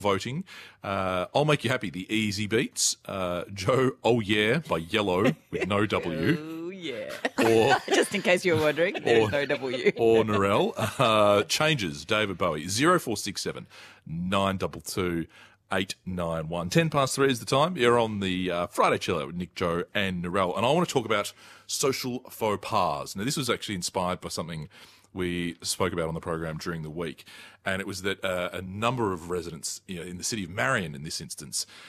voting. I'll Make You Happy, the Easy Beats. Joe, Oh Yeah, by Yellow with no W. Oh, yeah. Or Just in case you were wondering, there's no W. Or Narelle. Changes, David Bowie. 0467 922 891. 10 past 3 is the time. You're on the Friday Chill Out with Nick, Joe and Narelle. And I want to talk about social faux pas. Now, this was actually inspired by something we spoke about on the program during the week. And it was that a number of residents, in the city of Marion in this instance,